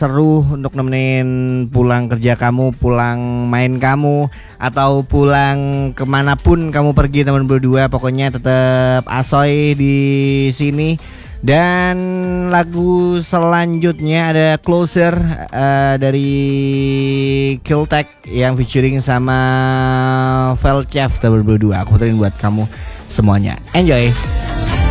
seru untuk nemenin pulang kerja kamu, pulang main kamu, atau pulang kemanapun kamu pergi teman berdua. Pokoknya tetap asoy di sini. Dan lagu selanjutnya ada Closer dari Kiltek yang featuring sama Velchef teman berdua. Aku puterin buat kamu semuanya. Enjoy.